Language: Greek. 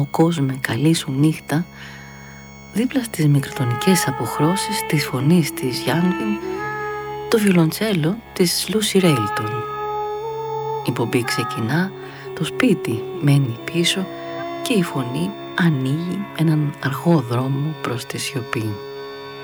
το «Κόσμε, καλή σου νύχτα» δίπλα στις μικροτονικές αποχρώσεις της φωνής της Γιάνβιν, το βιολοντσέλο της Λούσι Ρέιλτον. Η πομπή ξεκινά, το σπίτι μένει πίσω και η φωνή ανοίγει έναν αργό δρόμο προς τη σιωπή.